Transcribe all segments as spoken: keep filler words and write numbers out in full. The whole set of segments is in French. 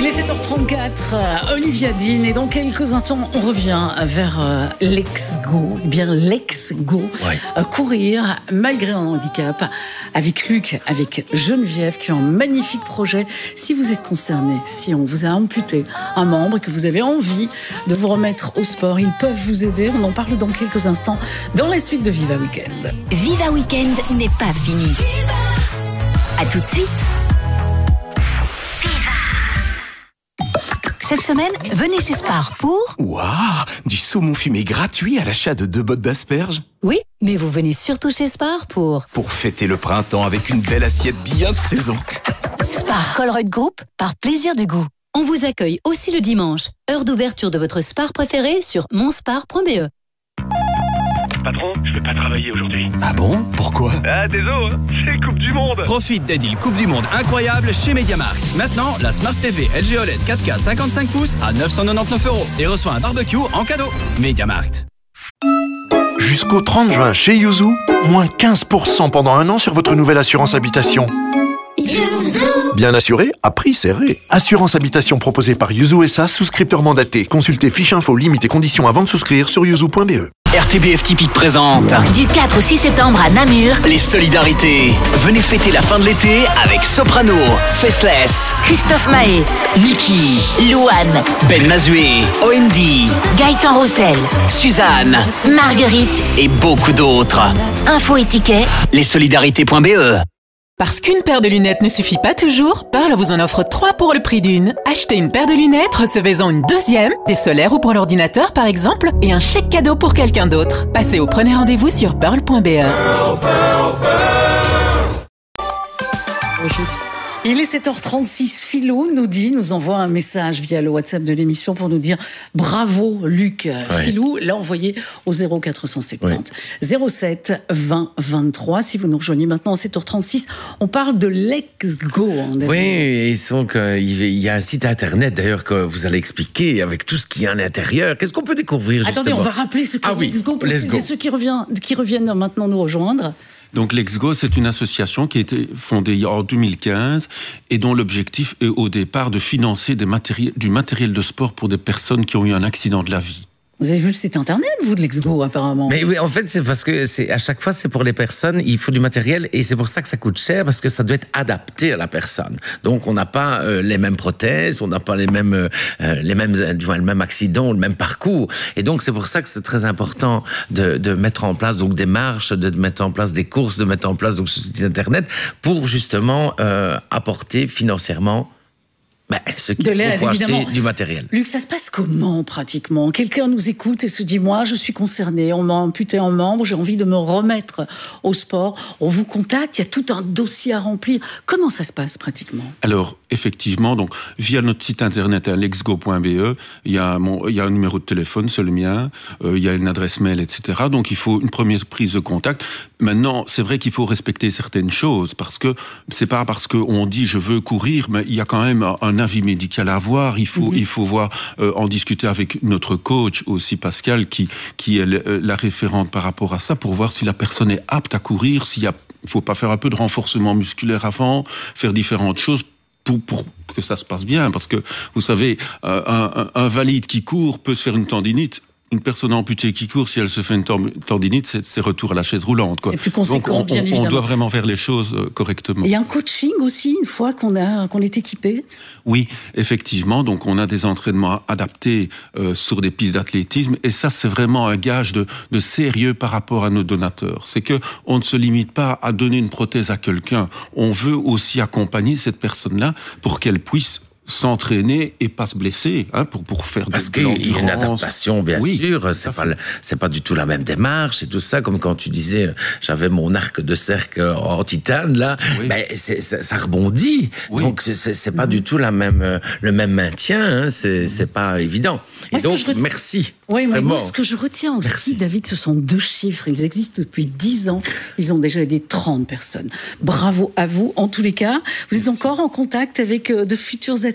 est sept heures trente-quatre, euh, Olivia Dean, et dans quelques instants, on revient vers euh, Let's Go, eh bien Let's Go, ouais. euh, courir malgré un handicap, avec Luc, avec Geneviève, qui ont un magnifique projet. Si vous êtes concerné, si on vous a amputé un membre et que vous avez envie de vous remettre au sport, ils peuvent vous aider. On en parle dans quelques instants dans la suite de Viva Weekend. Viva Weekend n'est pas fini. À tout de suite. Cette semaine, venez chez Spar pour... Waouh, du saumon fumé gratuit à l'achat de deux bottes d'asperges. Oui, mais vous venez surtout chez Spar pour... Pour fêter le printemps avec une belle assiette bien de saison. Spar Colruyt Group, par plaisir du goût. On vous accueille aussi le dimanche. Heure d'ouverture de votre Spar préféré sur monspar point b e. Patron, je vais pas travailler aujourd'hui. Ah bon? Pourquoi? Ah, désolé, hein, c'est Coupe du Monde. Profite des deals Coupe du Monde incroyables chez MediaMarkt. Maintenant, la Smart T V L G O L E D quatre K cinquante-cinq pouces à neuf cent quatre-vingt-dix-neuf euros et reçoit un barbecue en cadeau. MediaMarkt. Jusqu'au trente juin chez Yuzu, moins quinze pour cent pendant un an sur votre nouvelle assurance habitation. Yuzu. Bien assuré, à prix serré. Assurance habitation proposée par Yuzu S A, souscripteur mandaté. Consultez fiche info, limite et conditions avant de souscrire sur yuzu point b e. R T B F Typique présente Du quatre au six septembre à Namur, les solidarités. Venez fêter la fin de l'été avec Soprano, Faceless, Christophe Mahé, Niki, Louane, Ben Mazué, O M D, Gaëtan Roussel, Suzanne, Marguerite et beaucoup d'autres. Info et tickets, lessolidarités point b e. Parce qu'une paire de lunettes ne suffit pas toujours, Pearl vous en offre trois pour le prix d'une. Achetez une paire de lunettes, recevez-en une deuxième, des solaires ou pour l'ordinateur par exemple, et un chèque cadeau pour quelqu'un d'autre. Passez au prenez rendez-vous sur pearl point b e. Pearl, Pearl, Pearl. Il est sept heures trente-six, Philou nous dit, nous envoie un message via le WhatsApp de l'émission pour nous dire bravo Luc. Oui. Philou l'a envoyé au zéro quatre cent soixante-dix, oui. zéro sept vingt vingt-trois. Si vous nous rejoignez maintenant à sept heures trente-six, on parle de Let's Go. Hein, oui, et donc euh, il y a un site internet d'ailleurs que vous allez expliquer avec tout ce qu'il y a à l'intérieur. Qu'est-ce qu'on peut découvrir justement? Attendez, on va rappeler ce qu'est ah, Let's oui. Go pour Let's ceux, Go. ceux qui, revient, qui reviennent maintenant nous rejoindre. Donc Let's Go, c'est une association qui a été fondée en deux mille quinze et dont l'objectif est au départ de financer des matéri- du matériel de sport pour des personnes qui ont eu un accident de la vie. Vous avez vu le site internet, vous, de Let's Go, apparemment? Mais oui, en fait, c'est parce que c'est à chaque fois, c'est pour les personnes, il faut du matériel et c'est pour ça que ça coûte cher, parce que ça doit être adapté à la personne. Donc, on n'a pas euh, les mêmes prothèses, on n'a pas les mêmes, euh, les mêmes, le même accident, le même parcours. Et donc, c'est pour ça que c'est très important de, de mettre en place donc des marches, de mettre en place des courses, de mettre en place donc ce site internet pour justement euh, apporter financièrement Ben, ce qu'il faut pour acheter du matériel. Luc, ça se passe comment, pratiquement? Quelqu'un nous écoute et se dit, moi, je suis concerné, on m'a amputé un membre, j'ai envie de me remettre au sport. On vous contacte, il y a tout un dossier à remplir. Comment ça se passe, pratiquement? Alors, effectivement, donc, via notre site internet, lets go point b e, il y a mon, il y a un numéro de téléphone, c'est le mien, euh, il y a une adresse mail, et cetera. Donc, il faut une première prise de contact. Maintenant, c'est vrai qu'il faut respecter certaines choses, parce que c'est pas parce qu'on dit, je veux courir, mais il y a quand même un avis médical à avoir, il faut, mmh. il faut voir, euh, en discuter avec notre coach aussi, Pascal, qui, qui est le, la référente par rapport à ça, pour voir si la personne est apte à courir, s'il y a, faut pas faire un peu de renforcement musculaire avant, faire différentes choses pour, pour que ça se passe bien, parce que, vous savez, euh, un, un, un valide qui court peut se faire une tendinite. Une personne amputée qui court, si elle se fait une tendinite, c'est, c'est retour à la chaise roulante, quoi. C'est plus conséquent, donc on, bien on, évidemment. On doit vraiment faire les choses euh, correctement. Il y a un coaching aussi, une fois qu'on, a, qu'on est équipé? Oui, effectivement. Donc, on a des entraînements adaptés euh, sur des pistes d'athlétisme. Et ça, c'est vraiment un gage de, de sérieux par rapport à nos donateurs. C'est que on ne se limite pas à donner une prothèse à quelqu'un. On veut aussi accompagner cette personne-là pour qu'elle puisse s'entraîner et pas se blesser, hein, pour, pour faire Parce de qu'il y a une adaptation, bien oui, sûr, c'est pas, c'est pas du tout la même démarche et tout ça, comme quand tu disais, j'avais mon arc de cercle en titane, là, oui. ben, c'est, ça, ça rebondit, oui. donc c'est, c'est, c'est pas mmh. du tout la même, le même maintien, hein, c'est, mmh. c'est pas évident. Et donc, retiens... merci. Oui, mais moi, ce que je retiens aussi, merci. David, ce sont deux chiffres, ils existent depuis dix ans, ils ont déjà aidé trente personnes. Bravo à vous, en tous les cas. Vous êtes merci. Encore en contact avec de futurs athlètes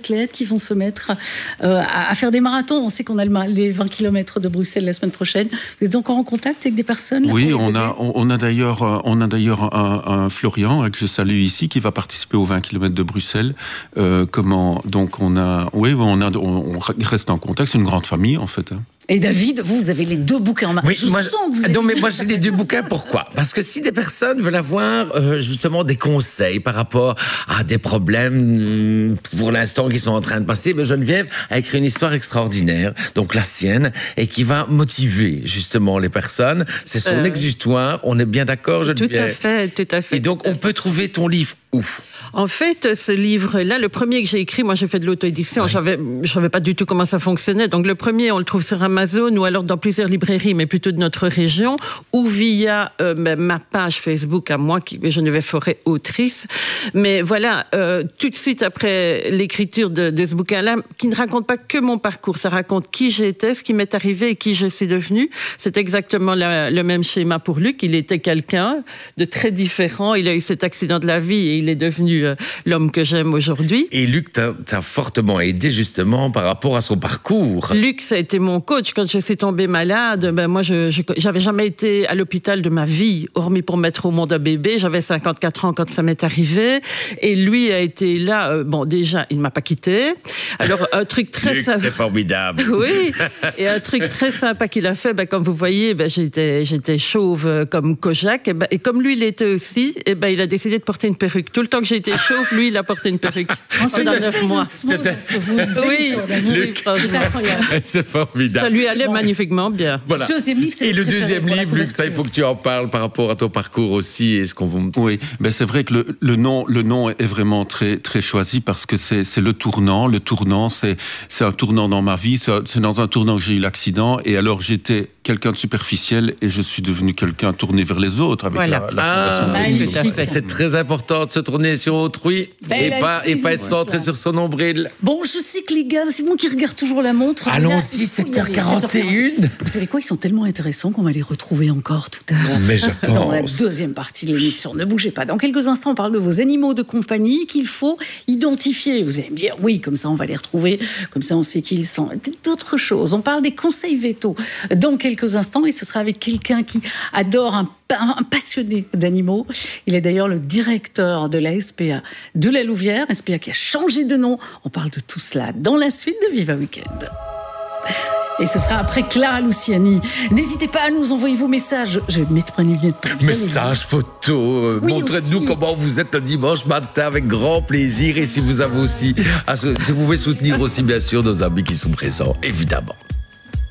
athlètes qui vont se mettre euh, à, à faire des marathons. On sait qu'on a le, les vingt kilomètres de Bruxelles la semaine prochaine. Vous êtes encore en contact avec des personnes là, Oui, on a, on, on a d'ailleurs, on a d'ailleurs un, un Florian que je salue ici qui va participer aux vingt kilomètres de Bruxelles. Euh, comment donc on a, oui, on a, on, on reste en contact. C'est une grande famille en fait. Hein. Et David, vous, vous avez les deux bouquins en main. Oui, je moi, sens que vous avez... Non, mais moi, j'ai les deux bouquins. Pourquoi ? Parce que si des personnes veulent avoir euh, justement des conseils par rapport à des problèmes pour l'instant qui sont en train de passer, ben Geneviève a écrit une histoire extraordinaire, donc la sienne, et qui va motiver justement les personnes. C'est son euh... exutoire. On est bien d'accord, Geneviève ? Tout à fait, tout à fait. Et donc, on peut trouver ton livre où ? En fait, ce livre-là, le premier que j'ai écrit, moi j'ai fait de l'auto-édition, ouais. j'avais, je savais pas du tout comment ça fonctionnait. Donc le premier, on le trouve sur Amazon ou alors dans plusieurs librairies, mais plutôt de notre région, ou via euh, ma page Facebook à moi, qui est Geneviève Forêt, autrice. Mais voilà, euh, tout de suite après l'écriture de, de ce bouquin-là, qui ne raconte pas que mon parcours, ça raconte qui j'étais, ce qui m'est arrivé et qui je suis devenue. C'est exactement la, le même schéma pour Luc. Il était quelqu'un de très différent. Il a eu cet accident de la vie et il est devenu euh, l'homme que j'aime aujourd'hui. Et Luc t'a, t'a fortement aidé justement par rapport à son parcours. Luc, ça a été mon coach. Quand je suis tombée malade, ben moi, je, je j'avais jamais été à l'hôpital de ma vie, hormis pour mettre au monde un bébé. J'avais cinquante-quatre ans quand ça m'est arrivé. Et lui a été là. Euh, bon, déjà, il ne m'a pas quitté. Alors, un truc très Luc, sympa. C'est formidable. Oui. Et un truc très sympa qu'il a fait, ben, comme vous voyez, ben, j'étais, j'étais chauve comme Kojak. Et, ben, et comme lui, il l'était aussi, et ben, il a décidé de porter une perruque. Tout le temps que j'ai été chauve, lui, il a porté une perruque. Pendant neuf mois. C'était... Oui, Luc, c'est formidable. Ça lui allait bon. magnifiquement bien. Voilà. Le deuxième livre, c'est et le deuxième livre, Luc, ça, il faut que tu en parles par rapport à ton parcours aussi. Est-ce qu'on vous... Oui, ben c'est vrai que le, le nom, le nom est vraiment très, très choisi parce que c'est, c'est le tournant. Le tournant, c'est, c'est un tournant dans ma vie. C'est, c'est dans un tournant que j'ai eu l'accident. Et alors, j'étais quelqu'un de superficiel et je suis devenu quelqu'un tourné vers les autres avec voilà. la, la ah, fondation. C'est très important de se tourner sur autrui Belle et pas, et pas être centré sur son nombril. Bon, je sais que les gars, c'est moi qui regarde toujours la montre. Allons-y, sept heures quarante et une. Vous savez quoi, ils sont tellement intéressants qu'on va les retrouver encore tout à l'heure. Mais je pense. Dans la deuxième partie de l'émission. Ne bougez pas. Dans quelques instants, on parle de vos animaux de compagnie qu'il faut identifier. Vous allez me dire, oui, comme ça on va les retrouver, comme ça on sait qui ils sont. D'autres choses. On parle des conseils vétos dans quelques instants et ce sera avec quelqu'un qui adore un un passionné d'animaux. Il est d'ailleurs le directeur de la S P A de la Louvière, S P A qui a changé de nom. On parle de tout cela dans la suite de Viva Weekend. Et ce sera après Clara Luciani. N'hésitez pas à nous envoyer vos messages. Je vais mettre mes lunettes. Messages, photos. Oui, montrez-nous aussi comment vous êtes le dimanche matin avec grand plaisir. Et si vous avez aussi, si vous pouvez soutenir aussi bien sûr nos amis qui sont présents, évidemment.